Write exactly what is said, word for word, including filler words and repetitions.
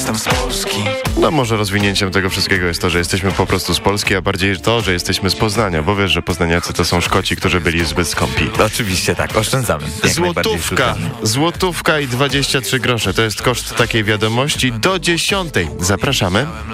Jestem z Polski. No może rozwinięciem tego wszystkiego jest to, że jesteśmy po prostu z Polski, a bardziej to, że jesteśmy z Poznania, bo wiesz, że poznaniacy to są Szkoci, którzy byli zbyt skąpi. Oczywiście tak, oszczędzamy. Jak najbardziej Złotówka, szukamy. złotówka i dwadzieścia trzy grosze, to jest koszt takiej wiadomości do dziesiątej. Zapraszamy.